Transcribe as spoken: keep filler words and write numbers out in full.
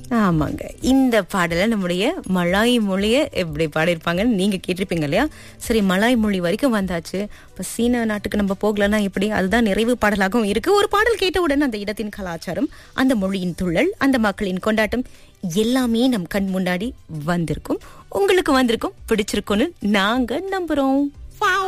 ஆமாங்க, இந்த பாடல நம்முடைய மலாய் மொழிய எப்படி பாடியிருப்பாங்கன்னு நீங்க கேட்டிருப்பீங்க இல்லையா? சரி, மலாய் மொழி வரைக்கும் வந்தாச்சு. இப்ப சீன நாட்டுக்கு நம்ம போகலன்னா எப்படி? அதுதான் நிறைவு பாடலாகவும் இருக்கு. ஒரு பாடல் கேட்டவுடன் அந்த இடத்தின் கலாச்சாரம், அந்த மொழியின் துள்ளல், அந்த மக்களின் கொண்டாட்டம் எல்லாமே நம் கண் முன்னாடி வந்திருக்கும். உங்களுக்கு வந்திருக்கும், பிடிச்சிருக்கும்னு நாங்க நம்புறோம்.